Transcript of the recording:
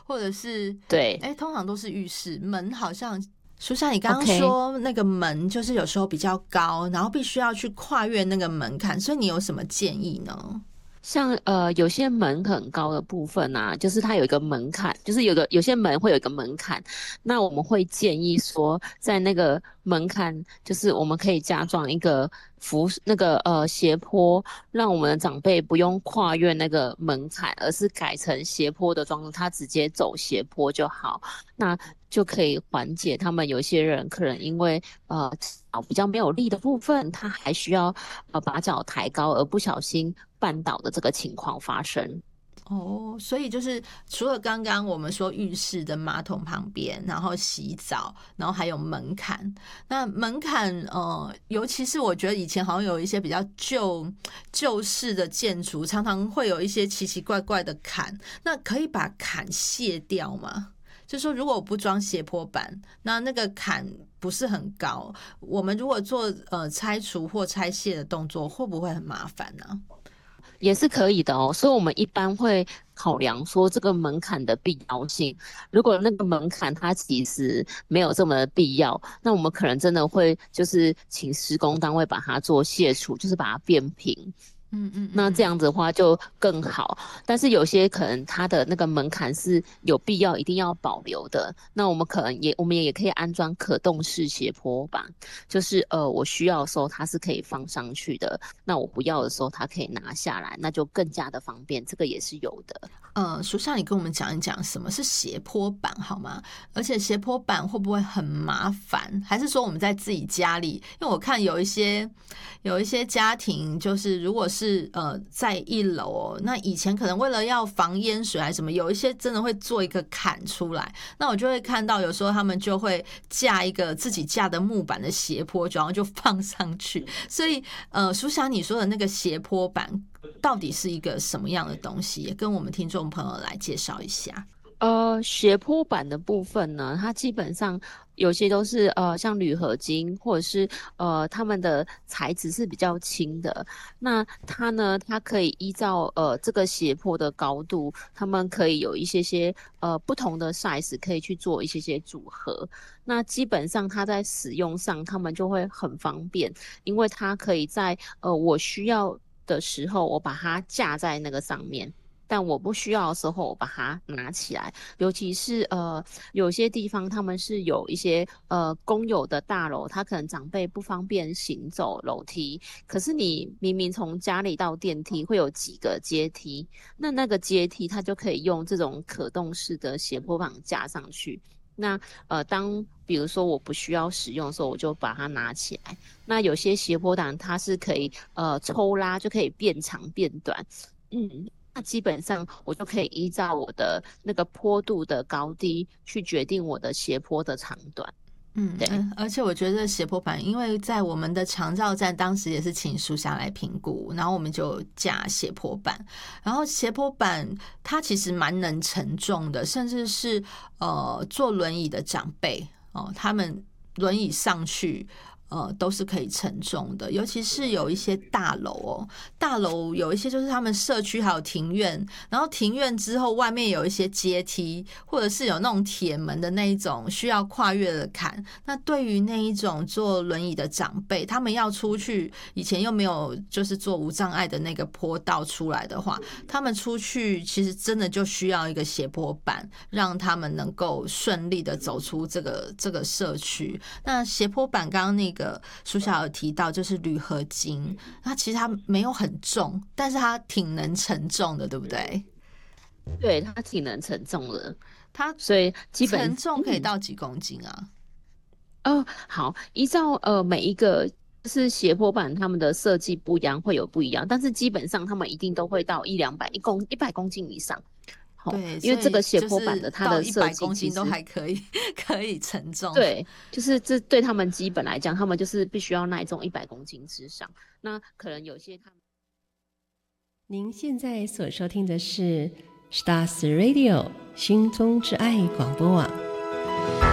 或者是对， 通常都是浴室门，好像苏珊你刚刚说那个门就是有时候比较高，然后必须要去跨越那个门槛，所以你有什么建议呢？ 像有些门很高的部分啊，就是它有一个门槛，就是有些门会有一个门槛，那我们会建议说，在那个门槛，就是我们可以加装一个斜坡，让我们的长辈不用跨越那个门槛，而是改成斜坡的装置，他直接走斜坡就好，那就可以缓解他们有些人可能因为脚比较没有力的部分，他还需要把脚抬高而不小心绊倒的这个情况发生。 哦，所以就是除了刚刚我们说浴室的马桶旁边，然后洗澡，然后还有门槛。那门槛，尤其是我觉得以前好像有一些比较旧式的建筑，常常会有一些奇奇怪怪的坎。那可以把坎卸掉吗？就是说，如果我不装斜坡板，那个坎不是很高，我们如果做拆除或拆卸的动作，会不会很麻烦呢？ 也是可以的哦，所以我们一般会考量说这个门槛的必要性。如果那个门槛它其实没有这么的必要，那我们可能真的会就是请施工单位把它做卸除，就是把它变平。那这样子的话就更好，但是有些可能它的那个门槛是有必要一定要保留的，那我们也可以安装可动式斜坡板，就是我需要的时候它是可以放上去的，那我不要的时候它可以拿下来，那就更加的方便，这个也是有的。 苏珊，你跟我们讲一讲什么是斜坡板好吗？而且斜坡板会不会很麻烦？还是说我们在自己家里？因为我看有一些家庭，就是如果是在一楼哦，那以前可能为了要防淹水还是什么，有一些真的会做一个坎出来。那我就会看到有时候他们就会架一个自己架的木板的斜坡，然后就放上去。所以苏珊你说的那个斜坡板到底是一个什么样的东西？也跟我们听众朋友来介绍一下。 斜坡板的部分呢，它基本上有些都是像铝合金，或者是它们的材质是比较轻的。那它呢，它可以依照这个斜坡的高度，它们可以有一些不同的 size 可以去做一些组合。那基本上它在使用上，它们就会很方便，因为它可以在我需要的时候，我把它架在那个上面。但我不需要的时候，我把它拿起来。尤其是有些地方他们是有一些公有的大楼，他可能长辈不方便行走楼梯，可是你明明从家里到电梯会有几个阶梯，那个阶梯它就可以用这种可动式的斜坡板架上去。那当比如说我不需要使用的时候，我就把它拿起来。那有些斜坡板它是可以抽拉就可以变长变短，那基本上我就可以依照我的那个坡度的高低去决定我的斜坡的长短。对， 而且我觉得斜坡板，因为在我们的长照站，当时也是请书下来评估，然后我们就架斜坡板，然后斜坡板它其实蛮能承重的，甚至是坐轮椅的长辈他们轮椅上去。都是可以承重的，尤其是有一些大楼大楼有一些就是他们社区还有庭院，然后庭院之后外面有一些阶梯，或者是有那种铁门的那一种需要跨越的坎。那对于那一种坐轮椅的长辈，他们要出去，以前又没有就是做无障碍的那个坡道出来的话，他们出去其实真的就需要一个斜坡板，让他们能够顺利的走出这个社区。那斜坡板刚刚那个书下有提到，就是铝合金，它其实它没有很重，但是它挺能承重的，对不对？ 对，它挺能承重的， 它所以基本承重可以到几公斤啊？ 好，依照每一个就是斜坡板，他们的设计不一样，会有不一样，但是基本上他们一定都会到100公斤以上。好， 对， 因为所以这个斜就是坡板的它到的设一百公计其实斤都还可以可以承重。 对，就是这对他们基本来讲，他们就是必须要耐重100公斤之上。那可能有些他们。 您现在所收听的是 Stars Radio 心中之爱广播网。